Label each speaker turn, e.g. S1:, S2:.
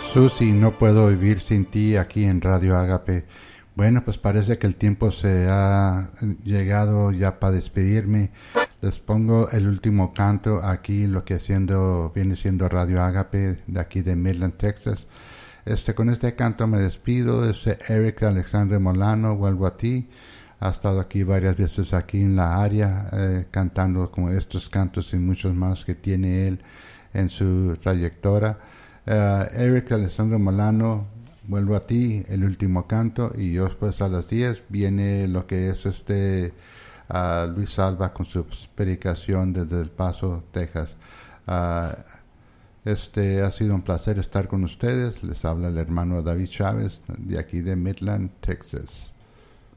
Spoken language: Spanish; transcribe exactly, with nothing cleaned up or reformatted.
S1: Susi, no puedo vivir sin ti aquí en Radio Ágape. Bueno, pues parece que el tiempo se ha llegado ya para despedirme. Les pongo el último canto aquí, lo que siendo, viene siendo Radio Ágape de aquí de Midland, Texas. Este, con este canto me despido. Es Eric Alexandre Molano, vuelvo a ti. Ha estado aquí varias veces aquí en la área eh, cantando como estos cantos y muchos más que tiene él en su trayectoria. Uh, Eric Alessandro Molano, vuelvo a ti, el último canto, y yo pues a las diez viene lo que es este uh, Luis Salva con su predicación desde El Paso, Texas. Uh, este ha sido un placer estar con ustedes. Les habla el hermano David Chávez de aquí de Midland, Texas.